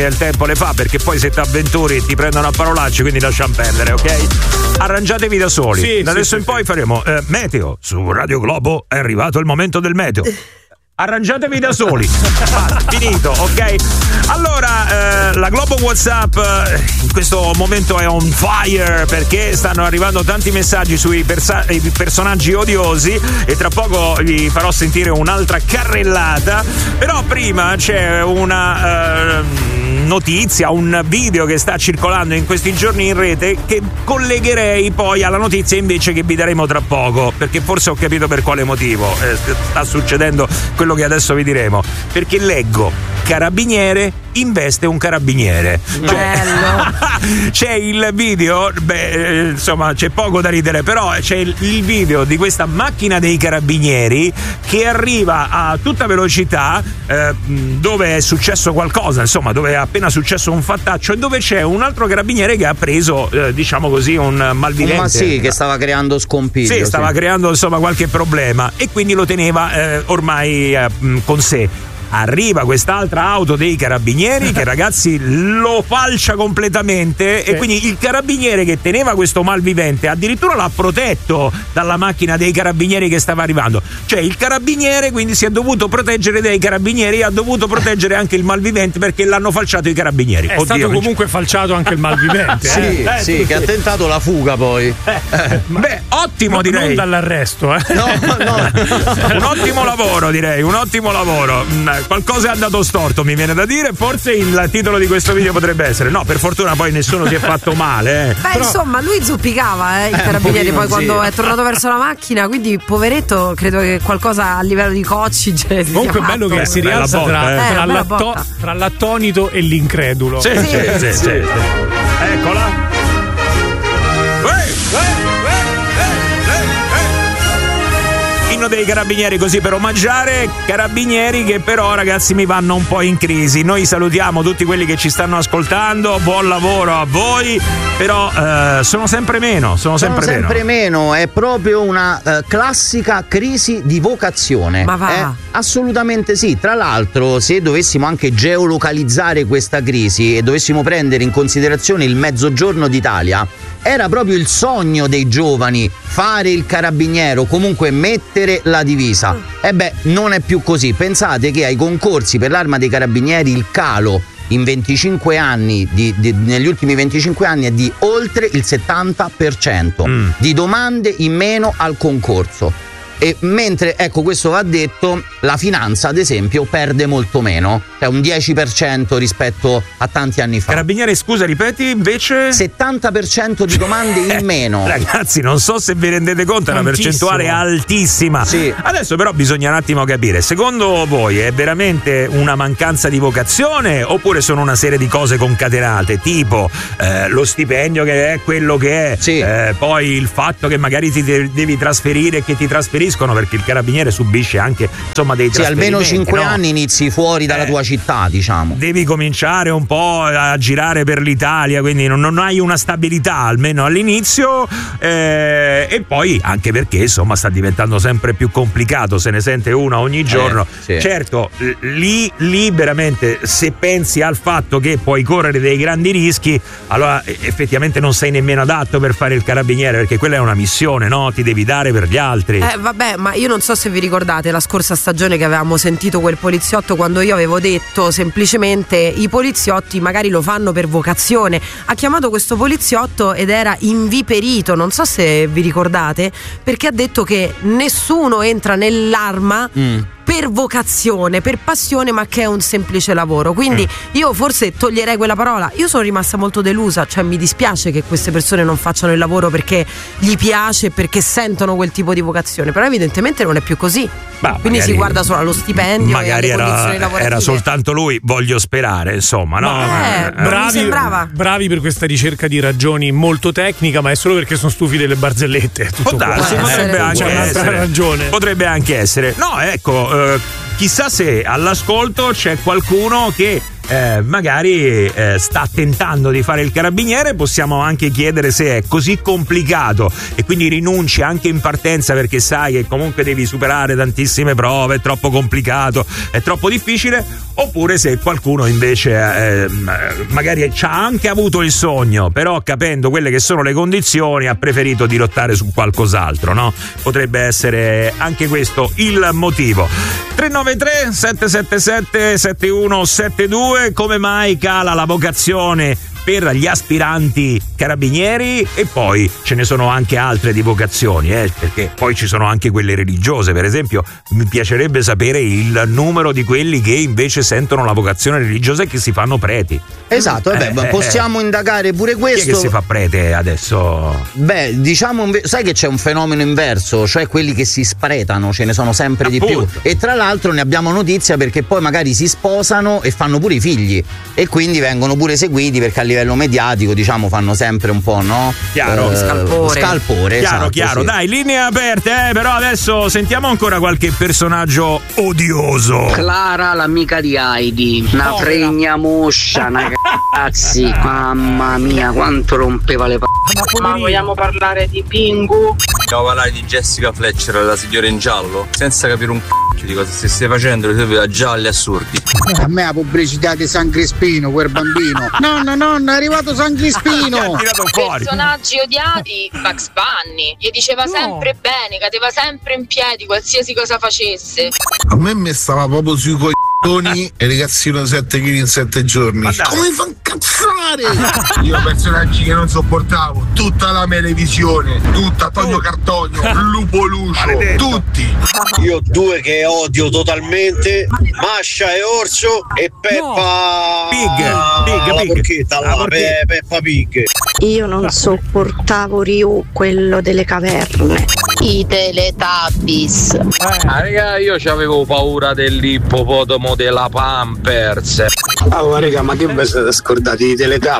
il tempo le fa, perché poi se ti avventuri ti prendono a parolacce, quindi lasciamo perdere, ok? Arrangiatevi da soli. Sì, da adesso in poi faremo meteo su Radio Globo. È arrivato il momento del meteo. Arrangiatevi da soli. Finito, ok? Allora, la Globo WhatsApp in questo momento è on fire, perché stanno arrivando tanti messaggi sui personaggi odiosi e tra poco vi farò sentire un'altra carrellata. Però prima c'è una notizia, un video che sta circolando in questi giorni in rete che collegherei poi alla notizia invece che vi daremo tra poco, perché forse ho capito per quale motivo sta succedendo quello che adesso vi diremo, perché leggo: carabiniere investe un carabiniere. C'è il video, insomma c'è poco da ridere, però c'è il video di questa macchina dei carabinieri che arriva a tutta velocità dove è successo qualcosa, insomma dove è appena successo un fattaccio, e dove c'è un altro carabiniere che ha preso diciamo così un malvivente. Ma sì, che stava creando scompiglio. Sì, stava creando insomma qualche problema e quindi lo teneva ormai con sé. Arriva quest'altra auto dei carabinieri che, ragazzi, lo falcia completamente, e quindi il carabiniere che teneva questo malvivente addirittura l'ha protetto dalla macchina dei carabinieri che stava arrivando. Cioè il carabiniere quindi si è dovuto proteggere dai carabinieri e ha dovuto proteggere anche il malvivente, perché l'hanno falciato i carabinieri. È stato comunque falciato anche il malvivente. Sì, che ha tentato la fuga poi. Ottimo, direi. Non dall'arresto, No. Un ottimo lavoro, direi, un ottimo lavoro. Qualcosa è andato storto, mi viene da dire. Forse il titolo di questo video potrebbe essere. No, per fortuna poi nessuno si è fatto male. Però insomma, lui zoppicava il carabiniere poi quando è tornato verso la macchina, quindi poveretto, credo che qualcosa a livello di coccige. Comunque è bello che si rialza tra l'attonito e l'incredulo. Sì. Eccola. Dei carabinieri, così per omaggiare carabinieri che però, ragazzi, mi vanno un po' in crisi. Noi salutiamo tutti quelli che ci stanno ascoltando, buon lavoro a voi, però sono sempre meno. È proprio una classica crisi di vocazione. Ma va? Assolutamente sì. Tra l'altro, se dovessimo anche geolocalizzare questa crisi e dovessimo prendere in considerazione il mezzogiorno d'Italia, era proprio il sogno dei giovani fare il carabiniere, comunque mettere la divisa. Non è più così. Pensate che ai concorsi per l'Arma dei Carabinieri il calo in 25 anni negli ultimi 25 anni è di oltre il 70% di domande in meno al concorso. E mentre, ecco, questo va detto, la finanza ad esempio perde molto meno, cioè un 10% rispetto a tanti anni fa. Carabinieri, scusa, ripeti, invece 70% di domande in meno. Ragazzi, non so se vi rendete conto, è una percentuale altissima. Sì. Adesso però bisogna un attimo capire, secondo voi è veramente una mancanza di vocazione oppure sono una serie di cose concatenate, tipo lo stipendio che è quello che è, sì. Poi il fatto che magari ti devi trasferire e che ti trasferiscono, perché il carabiniere subisce anche insomma dei trasferimenti. Almeno 5 anni inizi fuori dalla tua città, diciamo. Devi cominciare un po' a girare per l'Italia, quindi non hai una stabilità almeno all'inizio, e poi anche perché insomma sta diventando sempre più complicato, se ne sente una ogni giorno. Sì. Certo, lì veramente, se pensi al fatto che puoi correre dei grandi rischi, allora effettivamente non sei nemmeno adatto per fare il carabiniere, perché quella è una missione, no? Ti devi dare per gli altri. Vabbè, ma io non so se vi ricordate la scorsa stagione che avevamo sentito quel poliziotto, quando io avevo detto semplicemente i poliziotti magari lo fanno per vocazione. Ha chiamato questo poliziotto ed era inviperito, non so se vi ricordate, perché ha detto che nessuno entra nell'arma per vocazione, per passione, ma che è un semplice lavoro. Quindi io forse toglierei quella parola. Io sono rimasta molto delusa, cioè mi dispiace che queste persone non facciano il lavoro perché gli piace, perché sentono quel tipo di vocazione, però evidentemente non è più così. Quindi si guarda solo allo stipendio, magari e alle condizioni lavorative. era soltanto lui, voglio sperare, insomma, no? Mi sembrava. Bravi per questa ricerca di ragioni molto tecnica, ma è solo perché sono stufi delle barzellette. Può darsi, potrebbe anche essere. Ragione. Potrebbe anche essere. No, ecco, chissà se all'ascolto c'è qualcuno che magari sta tentando di fare il carabiniere, possiamo anche chiedere se è così complicato e quindi rinunci anche in partenza perché sai che comunque devi superare tantissime prove, è troppo complicato, è troppo difficile, oppure se qualcuno invece magari ci ha anche avuto il sogno, però capendo quelle che sono le condizioni ha preferito dirottare su qualcos'altro, no? Potrebbe essere anche questo il motivo. 393 777 7172. Come mai cala la vocazione per gli aspiranti carabinieri? E poi ce ne sono anche altre di vocazioni, perché poi ci sono anche quelle religiose. Per esempio, mi piacerebbe sapere il numero di quelli che invece sentono la vocazione religiosa e che si fanno preti. Esatto, possiamo indagare pure questo. Chi è che si fa prete adesso? Beh, diciamo, sai che c'è un fenomeno inverso, cioè quelli che si spretano, ce ne sono sempre di più. E tra l'altro ne abbiamo notizia perché poi magari si sposano e fanno pure i figli e quindi vengono pure seguiti, perché a livello mediatico, diciamo, fanno sempre un po', no? Chiaro. Scalpore. Chiaro, esatto, sì. Dai, linee aperte, però adesso sentiamo ancora qualche personaggio odioso. Clara, l'amica di Heidi, una fregna moscia, una cazzi, mamma mia, quanto rompeva le Ma vogliamo parlare di Pingu? Vogliamo parlare di Jessica Fletcher, la signora in giallo, senza capire un c***o di cosa stai facendo, le tue gialli assurdi. A me la pubblicità di San Crispino, quel bambino. Nonna, è arrivato San Crispino. Personaggi odiati, Bugs Bunny. Gli diceva sempre bene, cadeva sempre in piedi, qualsiasi cosa facesse. A me stava proprio sui coglioni e ragazzino 7 kg in 7 giorni. Come fa incazzare? Io personaggi che non sopportavo, tutta la televisione, tutta Tonio Cartonio, Lupo Lucio, tutti. Io due che odio totalmente, Mascia e Orso e Peppa Pig. Peppa Pig. Io non sopportavo Ryu, quello delle caverne. I Teletubbies. Raga, io c'avevo paura dell'ippopotamo della Pampers. Raga, ma che vi siete scordati di Teletubbies?